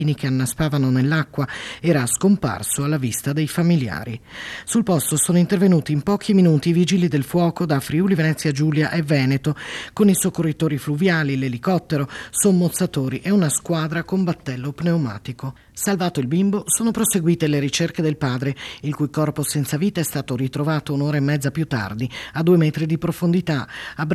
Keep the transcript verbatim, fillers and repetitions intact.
che annaspavano nell'acqua era scomparso alla vista dei familiari. Sul posto sono intervenuti in pochi minuti i vigili del fuoco da Friuli Venezia Giulia e Veneto, con i soccorritori fluviali, l'elicottero, sommozzatori e una squadra con battello pneumatico. Salvato il bimbo, sono proseguite le ricerche del padre, il cui corpo senza vita è stato ritrovato un'ora e mezza più tardi, a due metri di profondità, a